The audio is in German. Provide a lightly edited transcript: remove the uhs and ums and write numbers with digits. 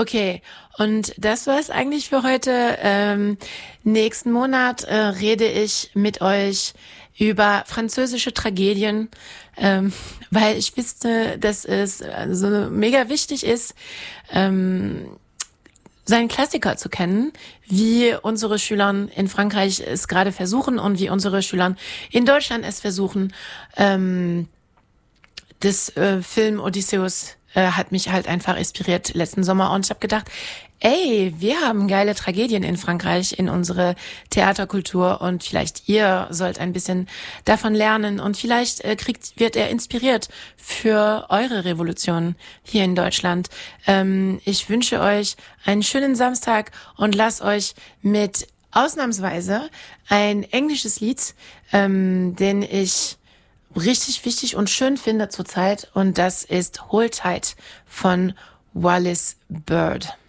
Okay, und das war's eigentlich für heute. Nächsten Monat rede ich mit euch über französische Tragedien, weil ich wüsste, dass es so mega wichtig ist, seinen Klassiker zu kennen, wie unsere Schüler in Frankreich es gerade versuchen und wie unsere Schüler in Deutschland es versuchen. Das Film Odysseus hat mich halt einfach inspiriert letzten Sommer und ich habe gedacht, ey, wir haben geile Tragedien in Frankreich in unsere Theaterkultur und vielleicht ihr sollt ein bisschen davon lernen und vielleicht wird er inspiriert für eure Revolution hier in Deutschland. Ich wünsche euch einen schönen Samstag und lasst euch mit ausnahmsweise ein englisches Lied, den ich richtig wichtig und schön finde zurzeit und das ist Hold Tight von Wallis Bird.